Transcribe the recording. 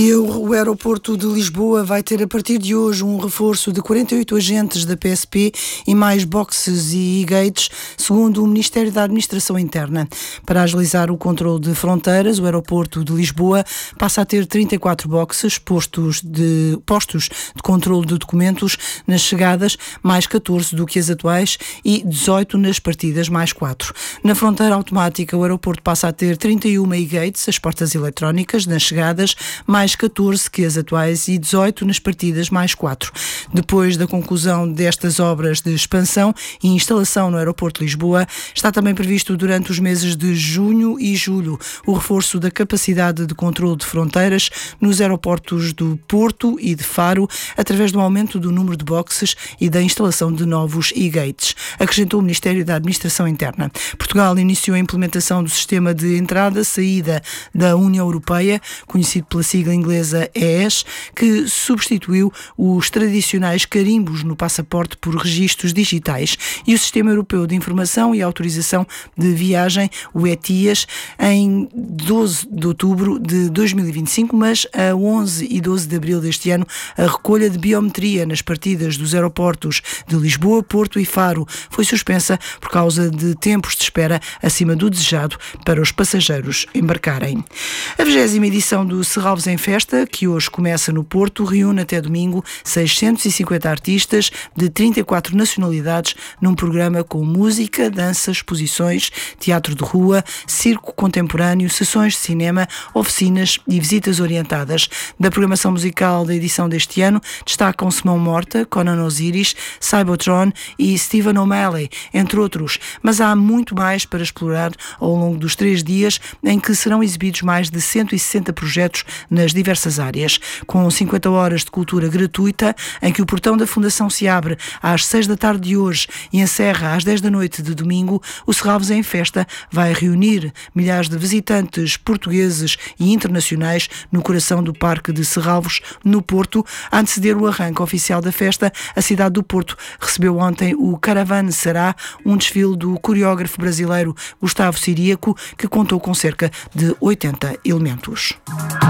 O aeroporto de Lisboa vai ter a partir de hoje um reforço de 48 agentes da PSP e mais boxes e gates, segundo o Ministério da Administração Interna. Para agilizar o controle de fronteiras, o aeroporto de Lisboa passa a ter 34 boxes, postos de controle de documentos nas chegadas, mais 14 do que as atuais, e 18 nas partidas, mais 4. Na fronteira automática, o aeroporto passa a ter 31 e-gates, as portas eletrónicas, nas chegadas, mais 14 que as atuais, e 18 nas partidas, mais 4. Depois da conclusão destas obras de expansão e instalação no aeroporto de Lisboa, está também previsto durante os meses de junho e julho o reforço da capacidade de controle de fronteiras nos aeroportos do Porto e de Faro, através do aumento do número de boxes e da instalação de novos e-gates, acrescentou o Ministério da Administração Interna. Portugal iniciou a implementação do sistema de entrada-saída da União Europeia, conhecido pela sigla inglesa EES, que substituiu os tradicionais carimbos no passaporte por registros digitais, e o Sistema Europeu de Informação e Autorização de Viagem, o ETIAS, em 12 de outubro de 2025, mas a 11 e 12 de abril deste ano, a recolha de biometria nas partidas dos aeroportos de Lisboa, Porto e Faro foi suspensa por causa de tempos de espera acima do desejado para os passageiros embarcarem. A 20ª edição do Serralves em Festa, que hoje começa no Porto, reúne até domingo 650 artistas de 34 nacionalidades num programa com música, dança, exposições, teatro de rua, circo contemporâneo, sessões de cinema, oficinas e visitas orientadas. Da programação musical da edição deste ano destacam-se Mão Morta, Conan Osiris, Cybotron e Stephen O'Malley, entre outros, mas há muito mais para explorar ao longo dos 3 dias, em que serão exibidos mais de 160 projetos nas diversas áreas, com 50 horas de cultura gratuita, em que o portão da Fundação se abre às 6 da tarde de hoje e encerra às 10 da noite de domingo. O Serralves em Festa vai reunir milhares de visitantes portugueses e internacionais no coração do Parque de Serralves, no Porto. A anteceder o arranque oficial da festa, a cidade do Porto recebeu ontem o Caravan Será, um desfile do coreógrafo brasileiro Gustavo Ciríaco, que contou com cerca de 80 elementos.